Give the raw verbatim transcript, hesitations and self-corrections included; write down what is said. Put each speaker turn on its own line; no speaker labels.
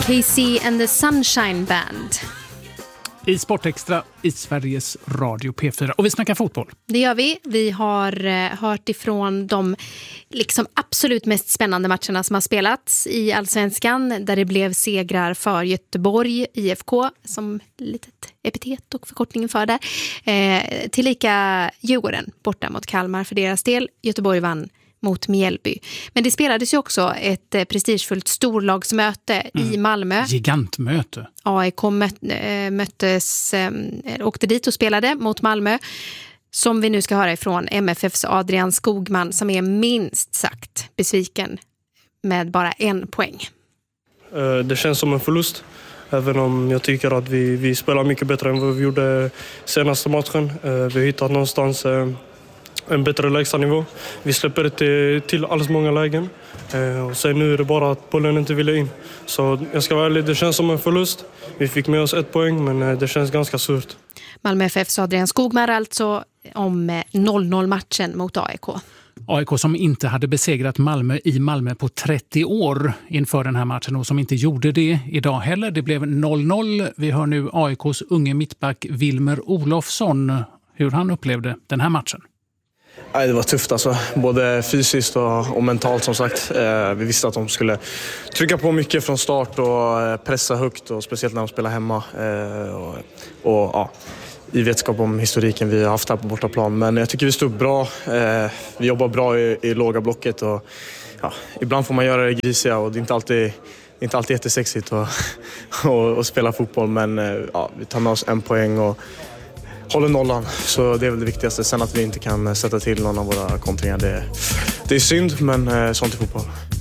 K C and the Sunshine Band.
I Sportextra i Sveriges Radio P fyra. Och vi snackar fotboll.
Det gör vi. Vi har eh, hört ifrån de liksom absolut mest spännande matcherna som har spelats i Allsvenskan. Där det blev segrar för Göteborg, I F K, som litet epitet och förkortningen för där. Eh, tillika Djurgården borta mot Kalmar för deras del. Göteborg vann mot Mjällby. Men det spelades ju också ett eh, prestigefullt storlagsmöte mm. i Malmö.
Gigantmöte.
A I K möt, äh, möttes, äh, åkte dit och spelade mot Malmö. Som vi nu ska höra ifrån M F F:s Adrian Skogman, som är minst sagt besviken med bara en poäng.
Det känns som en förlust. Även om jag tycker att vi, vi spelar mycket bättre än vad vi gjorde senaste matchen. Vi har hittat någonstans en bättre lägstanivå. Vi släpper till, till alls många lägen. Och sen nu är det bara att bollen inte ville in. Så jag ska vara ärlig, det känns som en förlust. Vi fick med oss ett poäng, men det känns ganska surt.
Malmö F F:s Adrian Skogman alltså om noll noll-matchen mot A I K.
A I K som inte hade besegrat Malmö i Malmö på trettio år inför den här matchen och som inte gjorde det idag heller. Det blev noll noll. Vi hör nu A I K:s unge mittback Wilmer Olofsson, hur han upplevde den här matchen.
Nej, det var tufft alltså, både fysiskt och, och mentalt som sagt. Eh, vi visste att de skulle trycka på mycket från start och eh, pressa högt, och speciellt när de spelar hemma. Eh, och, och ja, i vetskap om historiken vi har haft här på bortaplan. Men jag tycker vi stod bra. Eh, vi jobbar bra i, i låga blocket och ja, ibland får man göra det grisiga och det är inte alltid, inte alltid jättesexigt att och, och spela fotboll. Men eh, ja, vi tar med oss en poäng och håller nollan, så det är väl det viktigaste. Sen att vi inte kan sätta till någon av våra kontringar, det, det är synd, men eh, sånt är fotboll.